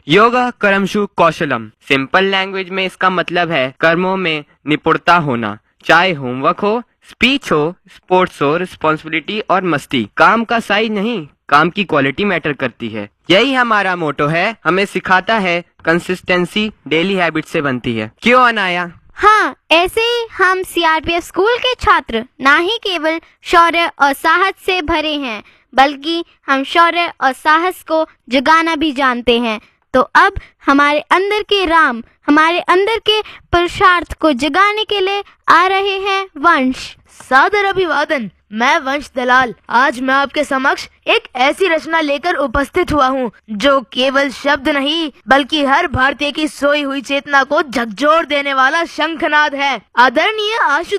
Yoga कर्मशु कौशलम। Simple language में इसका मतलब है कर्मों में निपुणता होना, चाहे होमवर्क हो, स्पीच हो, स्पोर्ट्स हो, रिस्पॉन्सिबिलिटी और मस्ती। काम का साइज नहीं, काम की क्वालिटी मैटर करती है। यही हमारा मोटो है, हमें सिखाता है कंसिस्टेंसी डेली हैबिट से बनती है। क्यों अनाया? हाँ, ऐसे ही हम सीआरपीएफ स्कूल के छात्र ना ही केवल शौर्य और साहस से भरे हैं, बल्कि हम शौर्य और साहस को जगाना भी जानते हैं। तो अब हमारे अंदर के राम, हमारे अंदर के पुरुषार्थ को जगाने के लिए आ रहे हैं वंश। सादर अभिवादन। मैं वंश दलाल आज मैं आपके समक्ष एक ऐसी रचना लेकर उपस्थित हुआ हूँ जो केवल शब्द नहीं बल्कि हर भारतीय की सोई हुई चेतना को झकझोर देने वाला शंखनाद है। आदरणीय आशु